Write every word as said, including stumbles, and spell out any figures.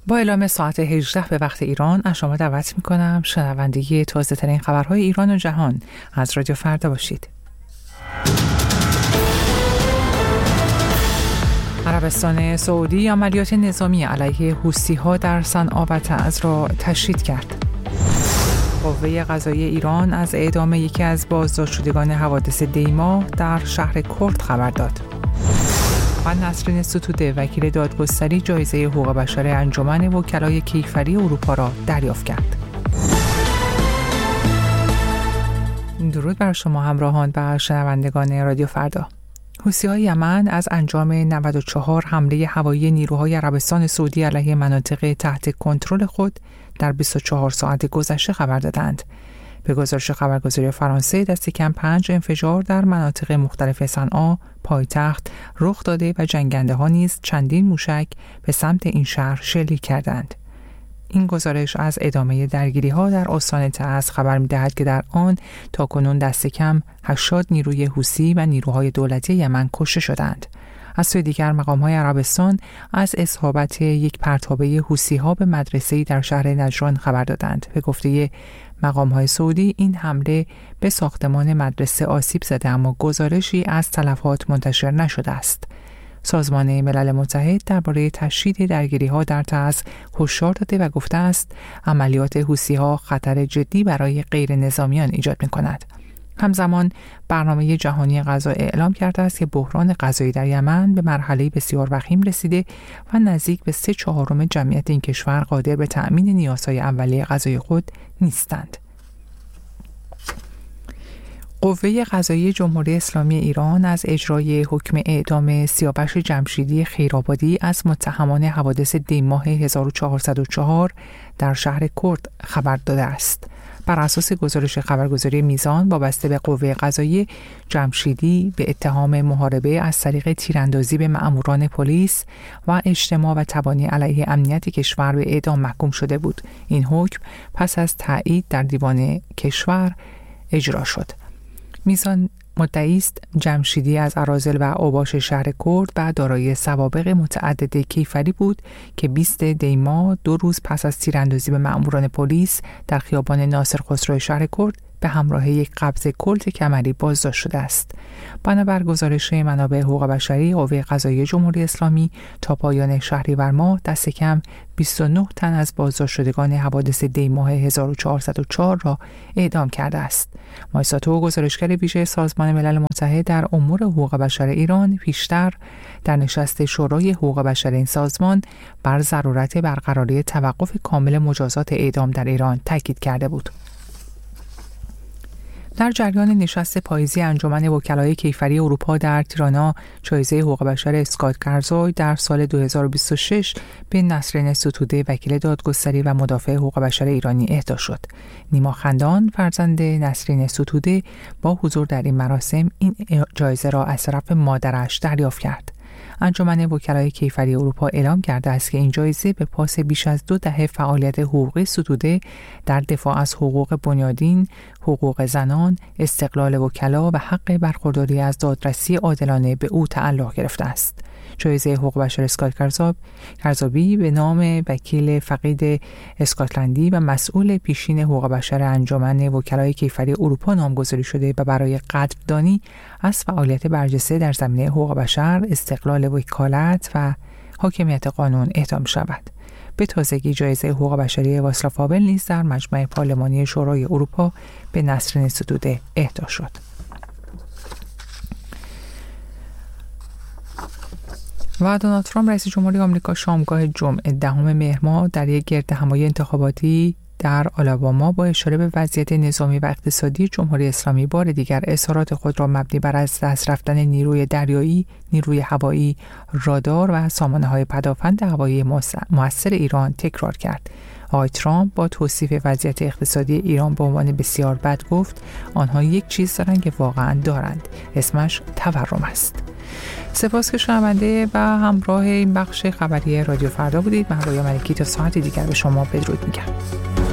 با اعلام ساعت هجده به وقت ایران از شما دعوت می‌کنم شنوندگی تازه‌ترین خبرهای ایران و جهان از رادیو فردا باشید. عربستان سعودی عملیات نظامی علیه حوثی‌ها در صنعا و تعز را تشدید کرد. قوه قضاییه ایران از اعدام یکی از بازداشت شدگان حوادث دیما در شهر کرد خبر داد. و نسرین ستوده وکیل دادگستری جایزه حقوق بشر انجمن وکلای کیفری اروپا را دریافت کرد. درود بر شما همراهان و شنوندگان رادیو فردا. حوثی‌های یمن از انجام نود و چهار حمله هوایی نیروهای عربستان سعودی علیه مناطق تحت کنترل خود در بیست و چهار ساعت گذشته خبر دادند. به گزارش خبرگزاری فرانسه دست کم پنج انفجار در مناطق مختلف صنعا پایتخت رخ داده و جنگنده ها نیز چندین موشک به سمت این شهر شلیک کردند. این گزارش از ادامه درگیری ها در استان تعز خبر می دهد که در آن تا کنون دست کم هشتاد نیروی حوثی و نیروهای دولتی یمن کشته شدند. از سوی دیگر مقام‌های عربستان از اصابت یک پرتابه حوثی‌ها به مدرسه‌ای در شهر نجران خبر دادند. به گفته مقام‌های سعودی این حمله به ساختمان مدرسه آسیب زده اما گزارشی از تلفات منتشر نشده است. سازمان ملل متحد درباره تشدید درگیری‌ها در تعز هشدار داده و گفته است عملیات حوثی‌ها خطر جدی برای غیر نظامیان ایجاد می‌کند. همزمان برنامه جهانی غذا اعلام کرده است که بحران غذایی در یمن به مرحله بسیار وخیم رسیده و نزدیک به سه چهارم جمعیت این کشور قادر به تأمین نیازهای اولیه غذای خود نیستند. قوه قضاییه جمهوری اسلامی ایران از اجرای حکم اعدام سیاوش جمشیدی خیرآبادی از متهمان حوادث دیماه هزار و چهارصد و چهار در شهر کرد خبر داده است. بر اساس گزارش خبرگزاری میزان وابسته به قوه قضاییه، جمشیدی به اتهام محاربه از طریق تیراندازی به مأموران پلیس و اجتماع و تبانی علیه امنیت کشور به اعدام محکوم شده بود. این حکم پس از تایید در دیوان کشور اجرا شد. میزان مدعی است جمشیدی از اراذل و اوباش شهر کرد و دارای سوابق متعدد کیفری بود که بیست دی ماه دو روز پس از تیراندازی به مأموران پلیس در خیابان ناصر خسرو شهر کرد به همراه یک قبض کلت کمری بازداشت شده است. بنابر گزارش منابع حقوق بشری، قوه قضاییه جمهوری اسلامی تا پایان شهریور ماه دست کم بیست و نه تن از بازداشت شدگان حوادث دی ماه هزار و چهارصد و چهار را اعدام کرده است. مایساتو گزارشگر ویژه سازمان ملل متحد در امور حقوق بشر ایران پیشتر در نشست شورای حقوق بشر این سازمان بر ضرورت برقراری توقف کامل مجازات اعدام در ایران تاکید کرده بود. در جریان نشست پاییزی انجمن وکلای کیفری اروپا در تیرانا، جایزه حقوق بشر اسکات کرزوی در سال دو هزار و بیست و شش به نسرین ستوده وکیل دادگستری و مدافع حقوق بشر ایرانی اهدا شد. نیما خندان فرزند نسرین ستوده با حضور در این مراسم این جایزه را از طرف مادرش دریافت کرد. انجمن وکلای کیفری اروپا اعلام کرده است که این جایزه به پاس بیش از دو دهه فعالیت حقوقی ستوده در دفاع از حقوق بنیادین، حقوق زنان، استقلال وکلا و حق برخورداری از دادرسی عادلانه به او تعلق گرفته است. جایزه حقوق بشر اسکات کرزابی به نام وکیل فقید اسکاتلندی و مسئول پیشین حقوق بشر انجمن وکلای کیفری اروپا نامگذاری شده و برای قدردانی از فعالیت برجسته در زمینه حقوق بشر، استقلال وکالت و حاکمیت قانون اهدا شود. به تازگی جایزه حقوق بشری واسلاو هاول نیز در مجمع پارلمانی شورای اروپا به نسرین ستوده اهدا شد. و دونالد ترامپ رئیس جمهوری آمریکا شامگاه جمعه دهم مهر ماه در یک گردهمایی انتخاباتی در آلاباما با اشاره به وضعیت نظامی و اقتصادی جمهوری اسلامی بار دیگر اظهارات خود را مبنی بر از دست رفتن نیروی دریایی، نیروی هوایی، رادار و سامانه‌های پدافند هوایی مؤثر ایران تکرار کرد. آقای ترامپ با توصیف وضعیت اقتصادی ایران به عنوان بسیار بد گفت آنها یک چیز دارند که واقعا دارند، اسمش تورم است. سپاس که شنونده و همراه این بخش خبری رادیو فردا بودید. من رویا ملکی تا ساعت دیگر به شما بدرود میگم.